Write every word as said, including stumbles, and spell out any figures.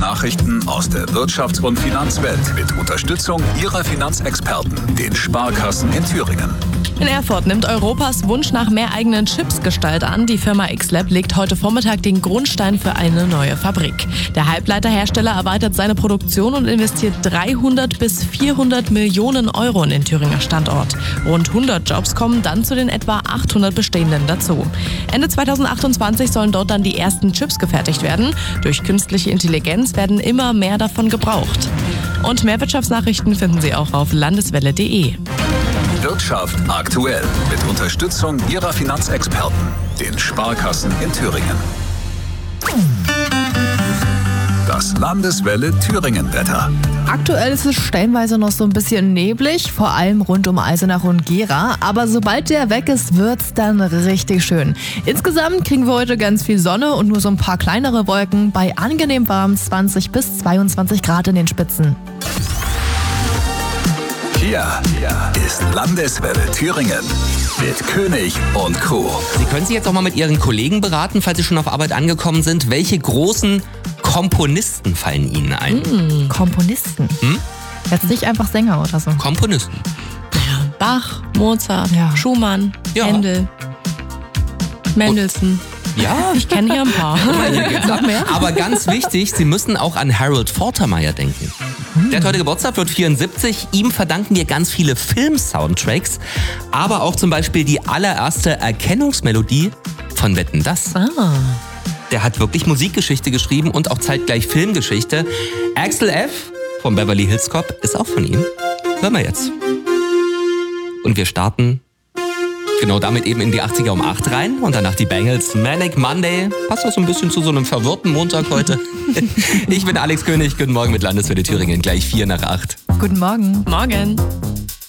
Nachrichten aus der Wirtschafts- und Finanzwelt mit Unterstützung Ihrer Finanzexperten, den Sparkassen in Thüringen. In Erfurt nimmt Europas Wunsch nach mehr eigenen Chips Gestalt an. Die Firma X-Lab legt heute Vormittag den Grundstein für eine neue Fabrik. Der Halbleiterhersteller erweitert seine Produktion und investiert dreihundert bis vierhundert Millionen Euro in den Thüringer Standort. Rund hundert Jobs kommen dann zu den etwa achthundert bestehenden dazu. Ende zweitausendachtundzwanzig sollen dort dann die ersten Chips gefertigt werden. Durch künstliche Intelligenz werden immer mehr davon gebraucht. Und mehr Wirtschaftsnachrichten finden Sie auch auf landeswelle punkt de. Wirtschaft aktuell mit Unterstützung Ihrer Finanzexperten, den Sparkassen in Thüringen. Das Landeswelle Thüringen-Wetter. Aktuell ist es stellenweise noch so ein bisschen neblig, vor allem rund um Eisenach und Gera. Aber sobald der weg ist, wird's dann richtig schön. Insgesamt kriegen wir heute ganz viel Sonne und nur so ein paar kleinere Wolken bei angenehm warm zwanzig bis zweiundzwanzig Grad in den Spitzen. Hier ist Landeswelle Thüringen mit König und Co. Sie können sich jetzt auch mal mit Ihren Kollegen beraten, falls Sie schon auf Arbeit angekommen sind. Welche großen Komponisten fallen Ihnen ein? Mm, Komponisten? Hm? Jetzt nicht einfach Sänger oder so. Komponisten. Ja, Bach, Mozart, Ja. Schumann, Ja. Händel, Mendelssohn. Ja, Ich kenne hier ein paar. Noch mehr? aber ganz wichtig, Sie müssen auch an Harold Faltermeyer denken. Der hat heute Geburtstag, wird vierundsiebzig. Ihm verdanken wir ganz viele Film-Soundtracks, aber auch zum Beispiel die allererste Erkennungsmelodie von Wetten, dass. Ah. Der hat wirklich Musikgeschichte geschrieben und auch zeitgleich Filmgeschichte. Axel F. vom Beverly Hills Cop ist auch von ihm. Hören wir jetzt. Und wir starten genau damit eben in die achtziger um acht rein und danach die Bangles. Manic Monday. Passt auch so ein bisschen zu so einem verwirrten Montag heute. Ich bin Alex König. Guten Morgen mit Landeswelle Thüringen. Gleich vier nach acht. Guten Morgen. Morgen.